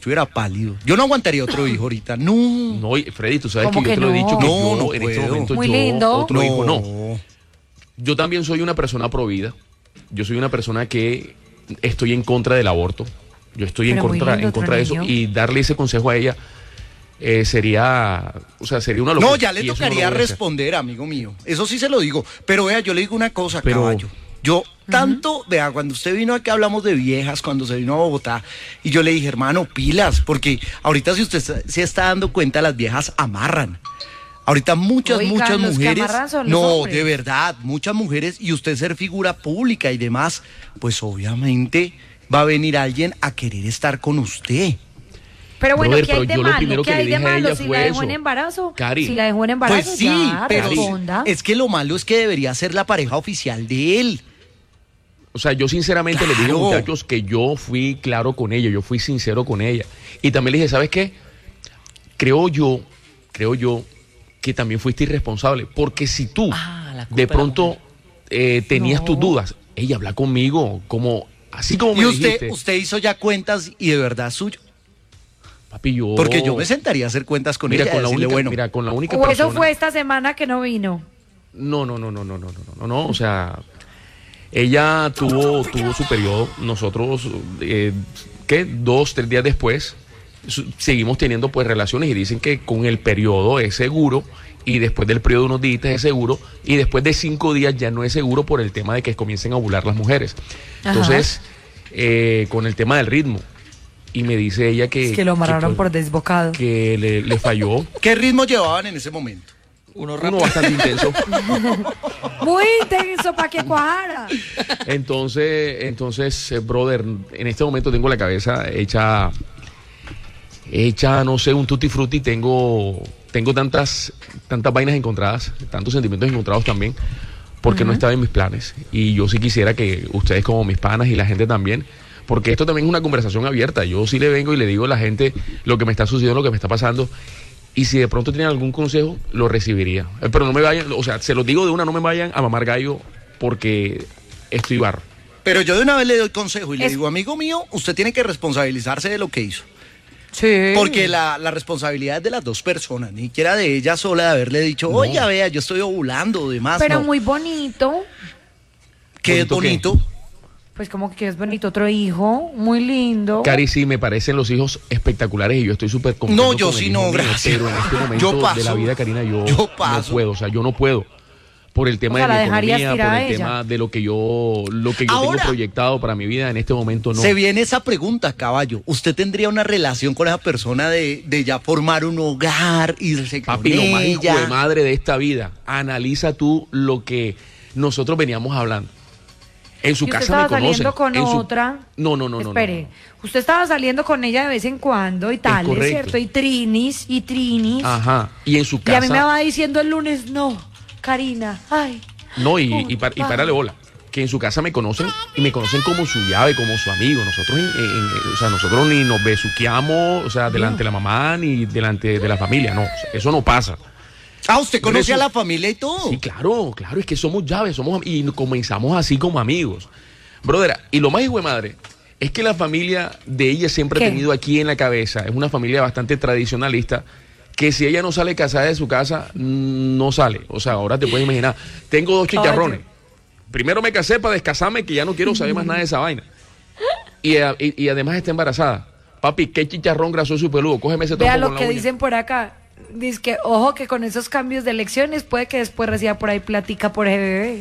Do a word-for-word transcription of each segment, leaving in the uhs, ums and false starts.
estuviera pálido. Yo no aguantaría otro hijo ahorita. No. No, Freddy, tú sabes que yo que te lo he no? dicho que No, yo no en puedo. este momento Muy yo lindo. otro no. hijo no. Yo también soy una persona pro vida. Yo soy una persona que estoy en contra del aborto. Yo estoy en Pero muy contra, lindo en contra de otro eso niño. y darle ese consejo a ella eh, sería, o sea, sería una locura. No, ya le Y eso no lo tocaría voy a hacer. responder, amigo mío. Eso sí se lo digo. Pero vea, yo le digo una cosa, Pero- caballo. Yo tanto, vea, cuando usted vino aquí hablamos de viejas, cuando se vino a Bogotá, y yo le dije, hermano, pilas, porque ahorita si usted se- se está dando cuenta, las viejas amarran. Ahorita muchas, Oiga, muchas los que mujeres, amarran son los no, hombres. de verdad, muchas mujeres, y usted ser figura pública y demás, pues obviamente va a venir alguien a querer estar con usted. Pero bueno, Brother, ¿qué hay pero de yo lo malo? primero ¿Qué que le hay de dije a malo? ella Si fue la dejó eso. en embarazo, Cari. si la dejó en embarazo, Pues sí, ya, pero responda. es que lo malo es que debería ser la pareja oficial de él. O sea, yo sinceramente le dije, Claro. muchachos, que yo fui claro con ella, yo fui sincero con ella. Y también le dije, ¿sabes qué? Creo yo, creo yo que también fuiste irresponsable. Porque si tú Ah, la culpa de de la pronto eh, tenías No. tus dudas, ella habla conmigo, como así como me Y usted, dijiste. usted hizo ya cuentas y de verdad es suyo. Papi, yo... Porque yo me sentaría a hacer cuentas con mira, ella. con la decirle, única, bueno, mira, con la única O eso persona- fue esta semana que no vino. No, no, no, no, no, no, no, no, no, o sea, ella tuvo, tuvo su periodo, nosotros, eh, ¿qué? Dos, tres días después, su- seguimos teniendo pues relaciones y dicen que con el periodo es seguro y después del periodo de unos días es seguro y después de cinco días ya no es seguro por el tema de que comiencen a ovular las mujeres. Entonces, eh, con el tema del ritmo, y me dice ella que... Es que lo amarraron que, por desbocado. que le, le falló, ¿qué ritmo llevaban en ese momento? Uno uno rápido. bastante intenso. Muy intenso para que cuajara. Entonces, entonces, eh, brother, en este momento tengo la cabeza hecha, hecha, no sé, un tutti frutti. Tengo, tengo tantas, tantas vainas encontradas, tantos sentimientos encontrados también, porque no estaba en mis planes. Y yo sí quisiera que ustedes como mis panas y la gente también, porque esto también es una conversación abierta. Yo sí le vengo y le digo a la gente lo que me está sucediendo, lo que me está pasando. Y si de pronto tienen algún consejo, lo recibiría. Eh, Pero no me vayan, o sea, se los digo de una, no me vayan a mamar gallo porque estoy barro. Pero yo de una vez le doy consejo y le Es- digo, amigo mío, usted tiene que responsabilizarse de lo que hizo. Sí. Porque la, la responsabilidad es de las dos personas, ni siquiera de ella sola de haberle dicho, oiga, vea, yo estoy ovulando, demás. Pero no. muy bonito. Que es ¿Bonito bonito. Pues como que es bonito otro hijo, muy lindo. Cari, sí, me parecen los hijos espectaculares y yo estoy súper contento. No, yo con el sí hijo no, mío, gracias. Pero en este momento Yo paso. de la vida, Karina, yo, Yo no paso. puedo, o sea, yo no puedo. Por el tema O sea, de la mi dejarías economía, tirada por a el ella. tema de lo que yo, lo que yo Ahora, tengo proyectado para mi vida, en este momento no. Se viene esa pregunta, caballo. ¿Usted tendría una relación con esa persona de, de ya formar un hogar, irse con Papi, lo más hijo ella? de madre de esta vida, analiza tú lo que nosotros veníamos hablando. En su Y usted casa estaba me conocen. saliendo con en su- otra. No, no, no, no. Espere, no, no. usted estaba saliendo con ella de vez en cuando y tal, ¿es correcto. cierto? Y trinis, y trinis. Ajá. Y en su Y casa. a mí me va diciendo el lunes, no, Karina, ay. No, y, ¿Cómo y, par- y va? párale bola. Que en su casa me conocen y me conocen como su llave, como su amigo. Nosotros, en- en- o sea, nosotros ni nos besuqueamos, o sea, delante de la mamá ni delante de la familia. No, o sea, eso no pasa. Ah, ¿usted Pero conoce eso- a la familia y todo? Sí, claro, claro, es que somos llaves, somos y comenzamos así como amigos. Brother, y lo más hijo de madre es que la familia de ella siempre ¿Qué? ha tenido aquí en la cabeza, es una familia bastante tradicionalista, que si ella no sale casada de su casa, mm, no sale. O sea, ahora te puedes imaginar, tengo dos chicharrones. Primero me casé para descasarme, que ya no quiero saber más nada de esa vaina. Y, a- y- y además está embarazada. Papi, qué chicharrón grasoso y peludo, cógeme ese Vea trompo lo con la que uña. dicen por acá. Dice que, ojo, que con esos cambios de elecciones puede que después reciba por ahí platica por ese bebé.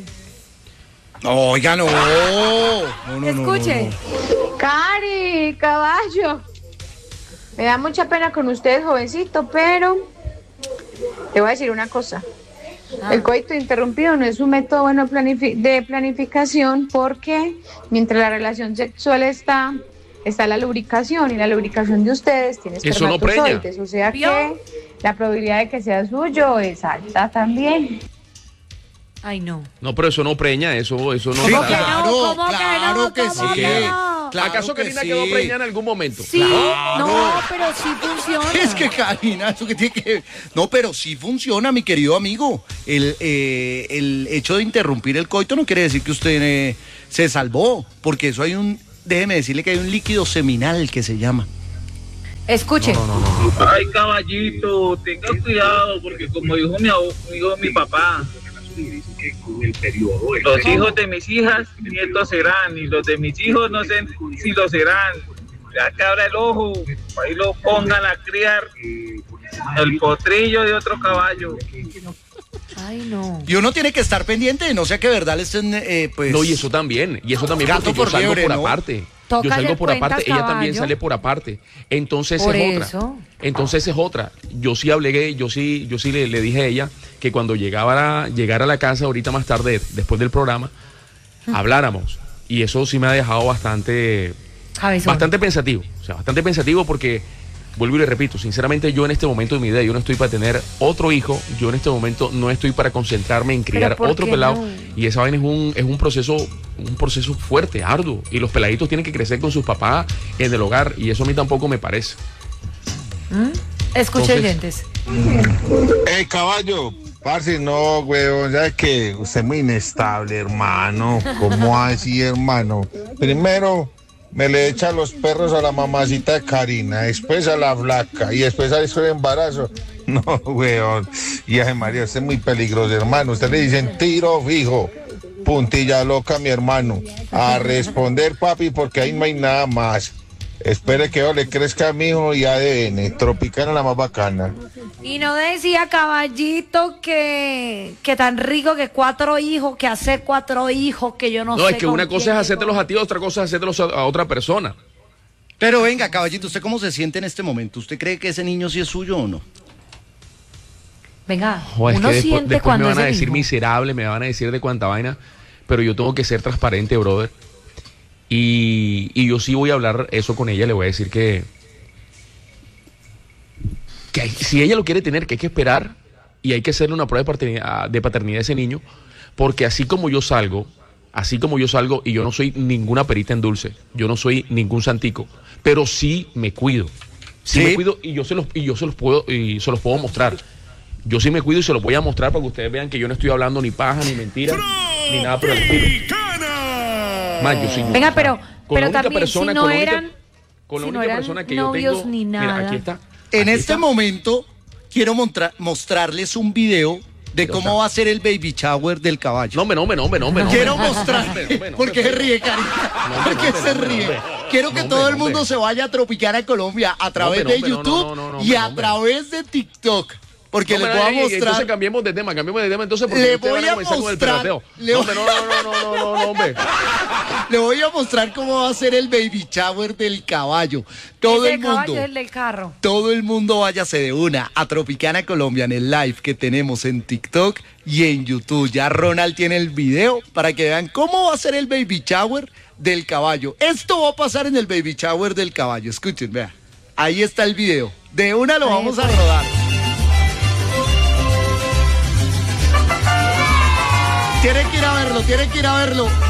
Oiga, no. No, no, no, Escuche. no, Cari, caballo. Me da mucha pena con usted, jovencito, pero te voy a decir una cosa. Ah. El coito interrumpido no es un método bueno planifi- de planificación porque mientras la relación sexual está, está la lubricación y la lubricación de ustedes tiene Eso no preña. espermatozoides, o sea ¿Vio? que la probabilidad de que sea suyo es alta también. Ay, no. No, pero eso no preña, eso, eso no Sí, ¿Cómo que está. claro, no? ¿Cómo que claro no? que ¿Cómo sí. que no? Claro ¿Acaso que Karina sí. quedó preñada en algún momento? Sí, Claro. no, pero sí funciona. Es que Karina, eso que tiene que... No, pero sí funciona, mi querido amigo. El, eh, el hecho de interrumpir el coito no quiere decir que usted eh, se salvó, porque eso hay un... Déjeme decirle que hay un líquido seminal que se llama. Escuche. No, no, no, no. Ay, caballito, tenga cuidado, porque como dijo mi, abu- dijo mi papá, los hijos de mis hijas, nietos serán, y los de mis hijos no sé si lo serán. Ya que abra el ojo, ahí lo pongan a criar el potrillo de otro caballo. Ay, no. Y uno tiene que estar pendiente de no sea que verdad le estén, eh, pues... No, y eso también, y eso también Gato porque por yo salgo liebre, por ¿no? aparte. Tócale Yo salgo por cuentas, aparte, ella también caballo. sale por aparte. Entonces Por es otra. eso. Entonces es otra. Yo sí hablé, yo sí, yo sí le, le dije a ella que cuando llegaba a, llegara a la casa ahorita más tarde, después del programa, habláramos. Y eso sí me ha dejado bastante, Cabezón. bastante pensativo. O sea, bastante pensativo porque, vuelvo y le repito, sinceramente yo en este momento de mi vida, yo no estoy para tener otro hijo, yo en este momento no estoy para concentrarme en criar ¿por otro qué pelado. no? Y esa vaina es un, es un proceso, un proceso fuerte, arduo. Y los peladitos tienen que crecer con sus papás en el hogar. Y eso a mí tampoco me parece. ¿Mm? Escuche, Entonces- oyentes. Ey, caballo, parce, no, weón, ya que usted es muy inestable, hermano. ¿Cómo así, hermano? Primero me le echa los perros a la mamacita de Karina, después a la flaca y después a eso de embarazo. No, weón. Y ay, María, usted es muy peligroso, hermano. Usted le dicen tiro fijo. Puntilla loca, mi hermano. A responder, papi, porque ahí no hay nada más. Espere que yo le crezca a mi hijo y A D N. Tropicana la más bacana. Y no decía caballito que, que tan rico que cuatro hijos, que hacer cuatro hijos, que yo no, No, sé. es que con una cosa quién, es que hacértelos con- a ti, otra cosa es hacértelos a, a otra persona. Pero venga, caballito, ¿usted cómo se siente en este momento? ¿Usted cree que ese niño sí es suyo o no? Venga, Jo, es uno que después, siente después cuando me van a es el decir hijo. miserable, me van a decir de cuánta vaina, pero yo tengo que ser transparente, brother. Y, y yo sí voy a hablar eso con ella, le voy a decir que, que hay- si ella lo quiere tener, que hay que esperar y hay que hacerle una prueba de paternidad, de paternidad a ese niño, porque así como yo salgo, así como yo salgo, y yo no soy ninguna perita en dulce, yo no soy ningún santico, pero sí me cuido. Sí, ¿Sí? me cuido y yo se los y yo se los puedo y se los puedo mostrar. Yo sí me cuido y se los voy a mostrar para que ustedes vean que yo no estoy hablando ni paja, ni mentira, ni nada por el estilo. Más, yo sí- Venga, o sea, pero- con la pero única también, persona- si no con la única- eran- con la si no única eran persona que yo novios tengo, ni mira, nada. aquí está. En aquí este está. momento quiero montra- mostrarles un video de Pero, cómo o sea- va a ser el baby shower del caballo. No, hombre, no, hombre, no, hombre, no, hombre, no, Quiero hombre. mostrarles. No, hombre, no, ¿Por qué se hombre, ríe, Cari? No, ¿Por hombre, qué no, se hombre, ríe? hombre. Quiero que No, todo hombre, el mundo hombre. se vaya a Tropicana Colombia a través hombre, de no, hombre, no, YouTube no, no, no, y a hombre. través de TikTok. Porque No, les hombre, voy a ey, ey, Entonces mostrar. cambiemos de tema, cambiemos de tema entonces porque Le ustedes voy van a a comenzar con el mostrar- perrateo. le No, voy- hombre, no, no, no, no, no, no, no, hombre. Le voy a mostrar cómo va a ser el baby shower del caballo. Todo Ese el mundo. caballo es el del carro. Todo el mundo váyase de una a Tropicana Colombia en el live que tenemos en TikTok y en YouTube. Ya Ronald tiene el video para que vean cómo va a ser el baby shower del caballo. Esto va a pasar en el baby shower del caballo. Escuchen, vea. Ahí está el video. De una lo Ahí vamos a pues. rodar. Tienen que ir a verlo, tienen que ir a verlo.